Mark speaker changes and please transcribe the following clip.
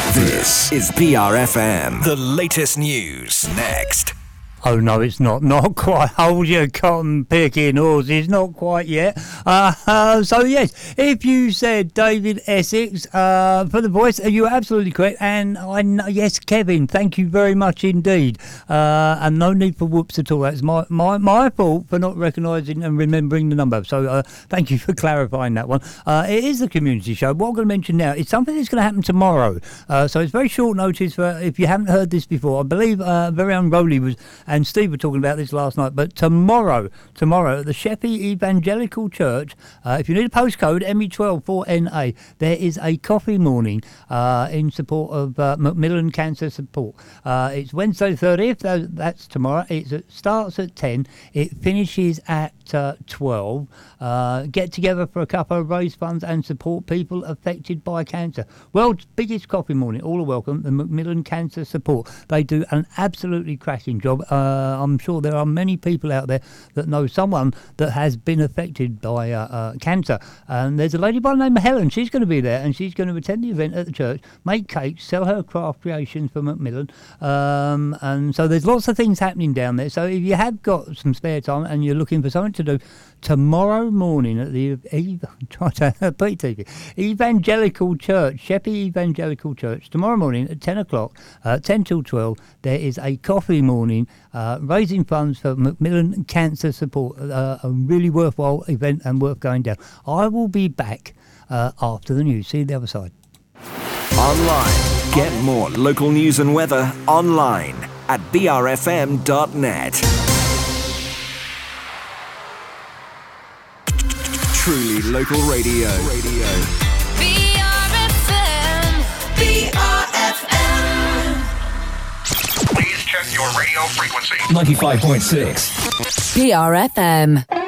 Speaker 1: This is BRFM. The latest news next.
Speaker 2: Oh, no, it's not. Not quite. Hold your cotton picking horses. Not quite yet. So, yes, if you said David Essex for the voice, you're absolutely correct. And I know, yes, Kevin, thank you very much indeed. And no need for whoops at all. That's my fault for not recognising and remembering the number. So, thank you for clarifying that one. It is a community show. What I'm going to mention now is something that's going to happen tomorrow. So, it's very short notice for if you haven't heard this before. I believe very own Rowley and Steve were talking about this last night, but tomorrow at the Sheppey Evangelical Church, if you need a postcode, ME12 4NA, there is a coffee morning in support of Macmillan Cancer Support. It's Wednesday the 30th, that's tomorrow. It starts at 10, it finishes at 12. Get together for a cuppa, raise funds and support people affected by cancer. World's biggest coffee morning, all are welcome, the Macmillan Cancer Support. They do an absolutely cracking job. I'm sure there are many people out there that know someone that has been affected by cancer. And there's a lady by the name of Helen. She's going to be there and she's going to attend the event at the church, make cakes, sell her craft creations for Macmillan. And so there's lots of things happening down there. So if you have got some spare time and you're looking for something to do, tomorrow morning at the Evangelical Church, Sheppey Evangelical Church, tomorrow morning at 10 o'clock, 10 till 12, there is a coffee morning raising funds for Macmillan Cancer Support. A really worthwhile event and worth going down. I will be back after the news. See you the other side.
Speaker 1: Online. Get more local news and weather online at brfm.net. Truly local radio.
Speaker 3: BRFM.
Speaker 4: Please check your radio frequency.
Speaker 1: 95.6.
Speaker 3: BRFM.